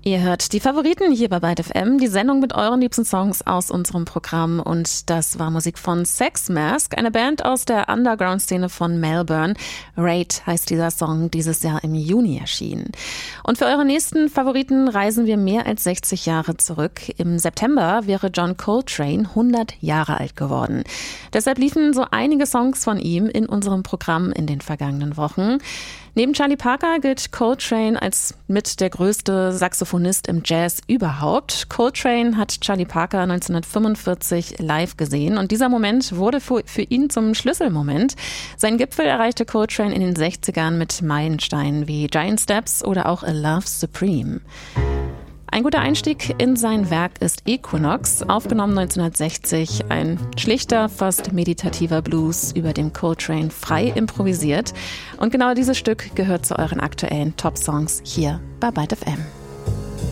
Ihr hört die Favoriten hier bei Byte FM, die Sendung mit euren liebsten Songs aus unserem Programm. Und das war Musik von Sex Mask, eine Band aus der Underground-Szene von Melbourne. Raid heißt dieser Song, dieses Jahr im Juni erschienen. Und für eure nächsten Favoriten reisen wir mehr als 60 Jahre zurück. Im September wäre John Coltrane 100 Jahre alt geworden. Deshalb liefen so einige Songs von ihm in unserem Programm in den vergangenen Wochen. Neben Charlie Parker gilt Coltrane als mit der größte Saxophonist im Jazz überhaupt. Coltrane hat Charlie Parker 1945 live gesehen und dieser Moment wurde für ihn zum Schlüsselmoment. Seinen Gipfel erreichte Coltrane in den 60ern mit Meilensteinen wie Giant Steps oder auch A Love Supreme. Ein guter Einstieg in sein Werk ist Equinox, aufgenommen 1960, ein schlichter, fast meditativer Blues, über dem Coltrane frei improvisiert. Und genau dieses Stück gehört zu euren aktuellen Top-Songs hier bei Byte FM.